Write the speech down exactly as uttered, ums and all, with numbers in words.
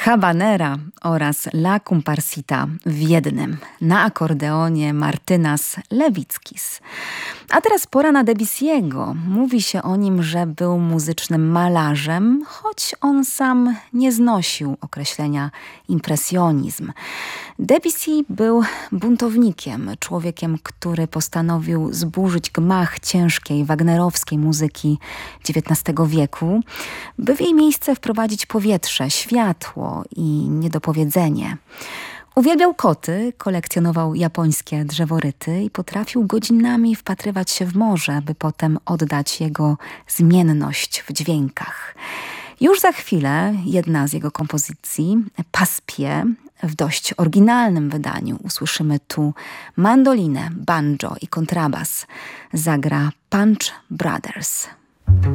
Habanera oraz La Comparsita w jednym. Na akordeonie Martynas Lewickis. A teraz pora na Debussy'ego. Mówi się o nim, że był muzycznym malarzem, choć on sam nie znosił określenia impresjonizm. Debussy był buntownikiem, człowiekiem, który postanowił zburzyć gmach ciężkiej, wagnerowskiej muzyki dziewiętnastego wieku, by w jej miejsce wprowadzić powietrze, światło i niedopowiedzenie. Uwielbiał koty, kolekcjonował japońskie drzeworyty i potrafił godzinami wpatrywać się w morze, by potem oddać jego zmienność w dźwiękach. Już za chwilę jedna z jego kompozycji, Paspie, w dość oryginalnym wydaniu usłyszymy tu mandolinę, banjo i kontrabas. Zagra Punch Brothers.